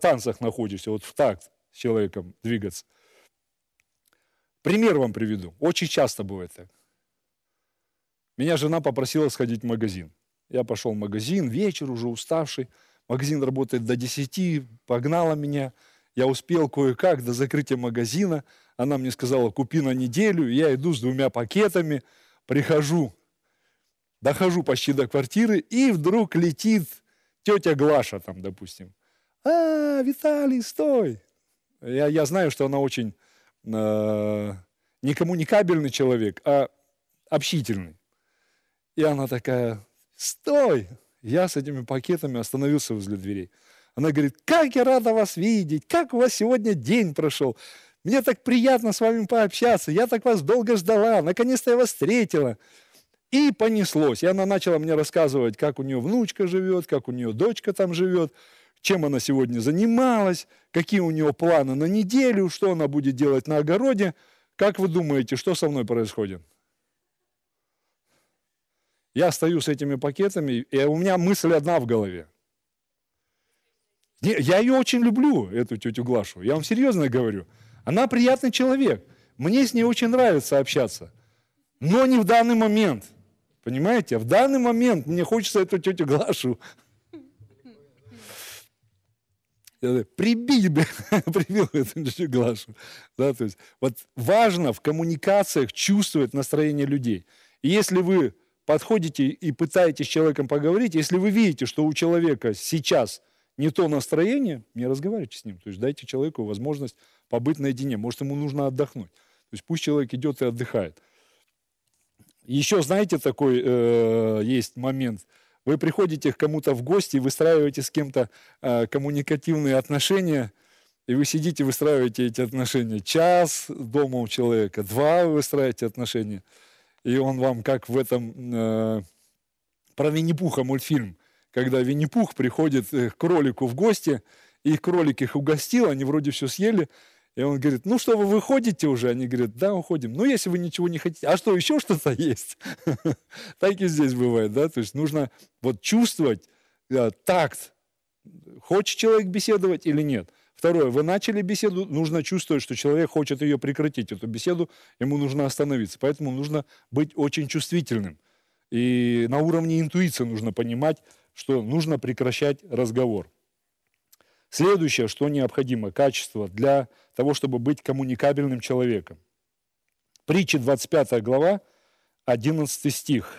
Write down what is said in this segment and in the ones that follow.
танцах находишься, вот в такт с человеком двигаться. Пример вам приведу. Очень часто бывает так. Меня жена попросила сходить в магазин. Я пошел в магазин, вечер уже уставший. Магазин работает до 10, погнала меня. Я успел кое-как до закрытия магазина. Она мне сказала, купи на неделю. Я иду с 2 пакетами, прихожу, дохожу почти до квартиры, и вдруг летит тетя Глаша там, допустим. Виталий, стой! Я знаю, что она очень не коммуникабельный человек, а общительный. И она такая, стой! Я с этими пакетами остановился возле дверей. Она говорит, как я рада вас видеть, как у вас сегодня день прошел. Мне так приятно с вами пообщаться, я так вас долго ждала, наконец-то я вас встретила. И понеслось. И она начала мне рассказывать, как у нее внучка живет, как у нее дочка там живет, чем она сегодня занималась, какие у нее планы на неделю, что она будет делать на огороде. Как вы думаете, что со мной происходит? Я стою с этими пакетами, и у меня мысль одна в голове. Я ее очень люблю, эту тетю Глашу. Я вам серьезно говорю. Она приятный человек. Мне с ней очень нравится общаться. Но не в данный момент. Понимаете? В данный момент мне хочется эту тетю Глашу прибил эту тетю Глашу. Да, то есть, вот важно в коммуникациях чувствовать настроение людей. И если вы подходите и пытаетесь с человеком поговорить, если вы видите, что у человека сейчас не то настроение, не разговаривайте с ним. То есть дайте человеку возможность побыть наедине. Может, ему нужно отдохнуть. То есть пусть человек идет и отдыхает. Еще, знаете, такой есть момент. Вы приходите к кому-то в гости, выстраиваете с кем-то коммуникативные отношения, и вы сидите, выстраиваете эти отношения. Час дома у человека, 2 вы выстраиваете отношения. И он вам, как в этом, про Винни-Пуха мультфильм, когда Винни-Пух приходит к кролику в гости, и кролик их угостил, они вроде все съели, и он говорит, ну что, вы выходите уже? Они говорят, да, уходим. Ну, если вы ничего не хотите. А что, еще что-то есть? Так и здесь бывает, да? То есть нужно вот чувствовать такт. Хочет человек беседовать или нет? Второе, вы начали беседу, нужно чувствовать, что человек хочет ее прекратить, эту беседу, ему нужно остановиться. Поэтому нужно быть очень чувствительным. И на уровне интуиции нужно понимать, что нужно прекращать разговор. Следующее, что необходимо, качество для того, чтобы быть коммуникабельным человеком. Притча 25 глава, 11 стих.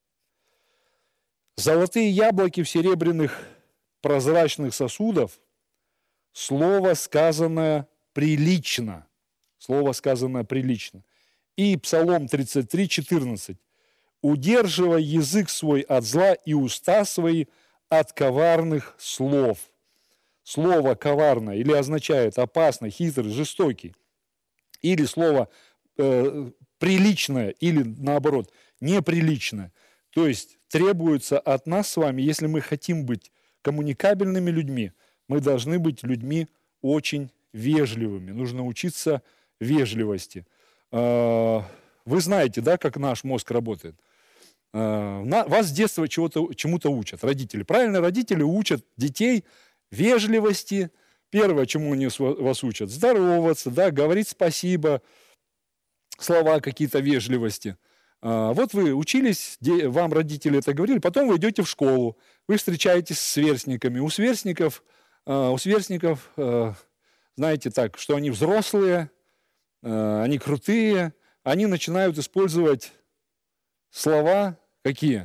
«Золотые яблоки в серебряных прозрачных сосудах, слово сказанное прилично». Слово сказанное прилично. И Псалом 33, 14. «Удерживай язык свой от зла и уста свои от коварных слов». Слово «коварное» или означает опасный, хитрый, жестокий. Или слово «приличное» или, наоборот, «неприличное». То есть требуется от нас с вами, если мы хотим быть коммуникабельными людьми, мы должны быть людьми очень вежливыми. Нужно учиться вежливости. Вы знаете, да, как наш мозг работает? Вас с детства чему-то учат, родители. Правильно, родители учат детей вежливости. Первое, чему они вас учат, здороваться, да, говорить спасибо, слова какие-то вежливости. Вот вы учились, вам родители это говорили, потом вы идете в школу, вы встречаетесь с сверстниками. У сверстников, знаете так, что они взрослые, они крутые, они начинают использовать слова какие?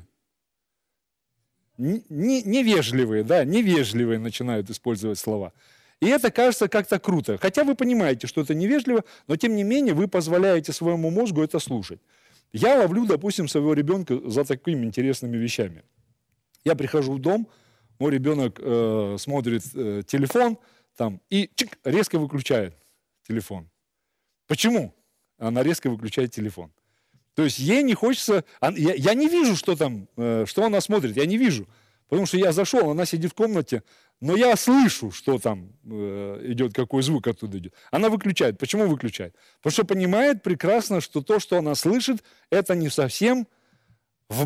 Невежливые, да, невежливые начинают использовать слова. И это кажется как-то круто. Хотя вы понимаете, что это невежливо, но тем не менее вы позволяете своему мозгу это слушать. Я ловлю, допустим, своего ребенка за такими интересными вещами. Я прихожу в дом, мой ребенок смотрит телефон там, и чик, резко выключает телефон. Почему? Она резко выключает телефон. То есть ей не хочется... Я не вижу, что там, что она смотрит, я не вижу. Потому что я зашел, она сидит в комнате, но я слышу, что там идет, какой звук оттуда идет. Она выключает. Почему выключает? Потому что понимает прекрасно, что то, что она слышит, это не совсем в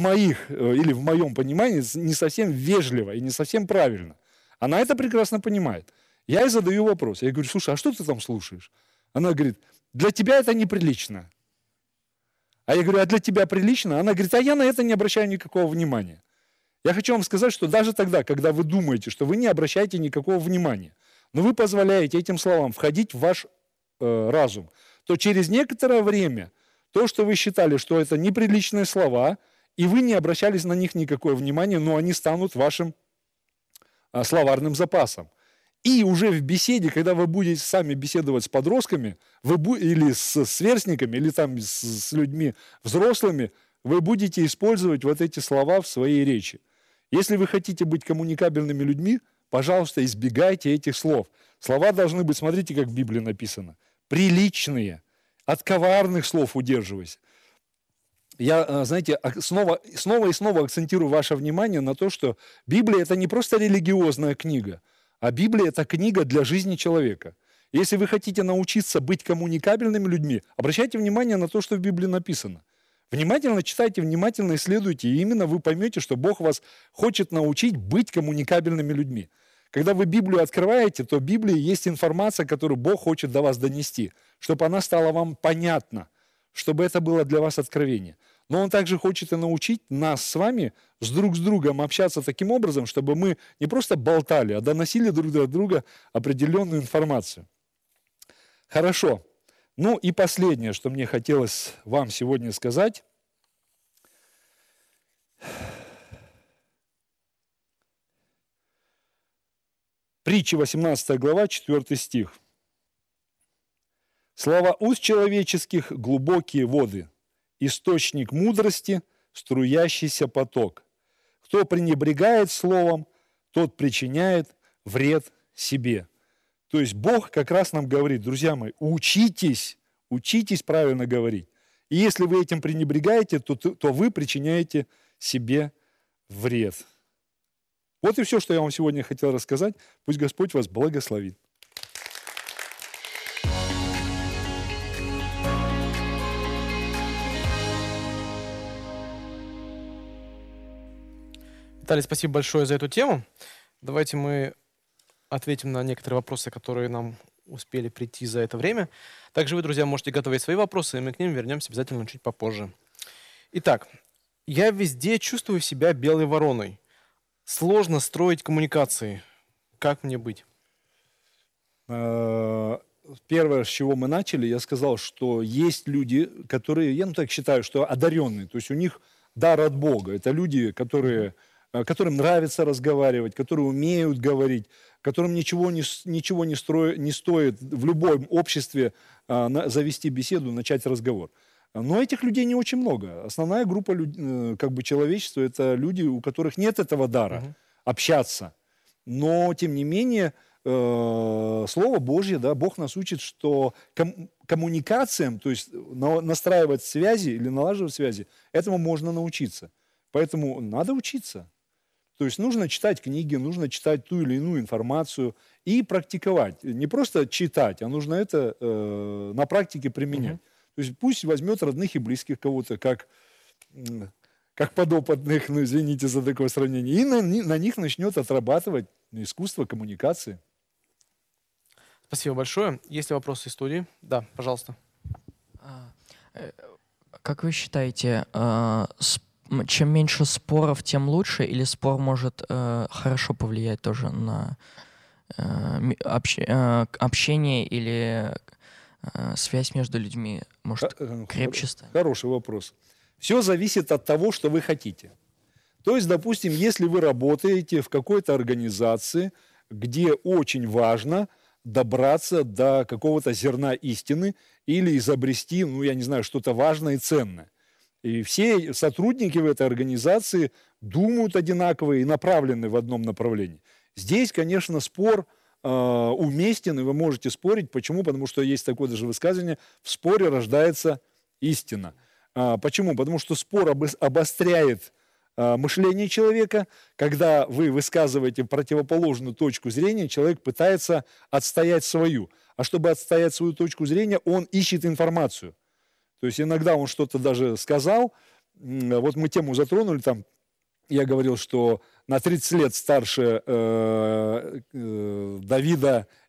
моем понимании, не совсем вежливо и не совсем правильно. Она это прекрасно понимает. Я ей задаю вопрос. Я говорю, слушай, а что ты там слушаешь? Она говорит, для тебя это неприлично. А я говорю, а для тебя прилично? Она говорит, а я на это не обращаю никакого внимания. Я хочу вам сказать, что даже тогда, когда вы думаете, что вы не обращаете никакого внимания, но вы позволяете этим словам входить в ваш разум, то через некоторое время то, что вы считали, что это неприличные слова, и вы не обращались на них никакое внимание, но они станут вашим словарным запасом. И уже в беседе, когда вы будете сами беседовать с подростками, или с сверстниками, или там с людьми взрослыми, вы будете использовать вот эти слова в своей речи. Если вы хотите быть коммуникабельными людьми, пожалуйста, избегайте этих слов. Слова должны быть, смотрите, как в Библии написано, приличные, от коварных слов удерживайся. Я, знаете, снова и снова акцентирую ваше внимание на то, что Библия – это не просто религиозная книга, а Библия – это книга для жизни человека. Если вы хотите научиться быть коммуникабельными людьми, обращайте внимание на то, что в Библии написано. Внимательно читайте, внимательно исследуйте, и именно вы поймете, что Бог вас хочет научить быть коммуникабельными людьми. Когда вы Библию открываете, то в Библии есть информация, которую Бог хочет до вас донести, чтобы она стала вам понятна, чтобы это было для вас откровение. Но Он также хочет и научить нас с вами друг с другом общаться таким образом, чтобы мы не просто болтали, а доносили друг до друга определенную информацию. Хорошо. Ну и последнее, что мне хотелось вам сегодня сказать. Притча 18 глава, 4 стих. «Слова уст человеческих – глубокие воды, источник мудрости – струящийся поток. Кто пренебрегает словом, тот причиняет вред себе». То есть Бог как раз нам говорит, друзья мои, учитесь правильно говорить. И если вы этим пренебрегаете, то вы причиняете себе вред. Вот и все, что я вам сегодня хотел рассказать. Пусть Господь вас благословит. Виталий, спасибо большое за эту тему. Давайте мы ответим на некоторые вопросы, которые нам успели прийти за это время. Также вы, друзья, можете готовить свои вопросы, и мы к ним вернемся обязательно чуть попозже. Итак, я везде чувствую себя белой вороной. Сложно строить коммуникации. Как мне быть? Первое, с чего мы начали, я сказал, что есть люди, которые, я так считаю, что одаренные, то есть у них дар от Бога. Это люди, которым нравится разговаривать, которые умеют говорить, которым ничего не стоит в любом обществе завести беседу, начать разговор. Но этих людей не очень много. Основная группа человечества – это люди, у которых нет этого дара общаться. Но, тем не менее, Слово Божье, да, Бог нас учит, что коммуникациям, то есть настраивать связи или налаживать связи, этому можно научиться. Поэтому надо учиться. То есть нужно читать книги, нужно читать ту или иную информацию и практиковать. Не просто читать, а нужно это на практике применять. То есть пусть возьмет родных и близких кого-то, как подопытных, ну извините за такое сравнение, и на них начнет отрабатывать искусство коммуникации. Спасибо большое. Есть ли вопросы из студии? Да, пожалуйста. Как вы считаете, чем меньше споров, тем лучше, или спор может хорошо повлиять тоже на общение или связь между людьми? Может, крепче станет? Хороший вопрос. Все зависит от того, что вы хотите. То есть, допустим, если вы работаете в какой-то организации, где очень важно добраться до какого-то зерна истины или изобрести, что-то важное и ценное. И все сотрудники в этой организации думают одинаково и направлены в одном направлении. Здесь, конечно, спор уместен, и вы можете спорить. Почему? Потому что есть такое даже высказывание: в споре рождается истина. Почему? Потому что спор обостряет мышление человека. Когда вы высказываете противоположную точку зрения, человек пытается отстоять свою. А чтобы отстоять свою точку зрения, он ищет информацию. То есть иногда он что-то даже сказал. Вот мы тему затронули, там я говорил, что на 30 лет старше Давида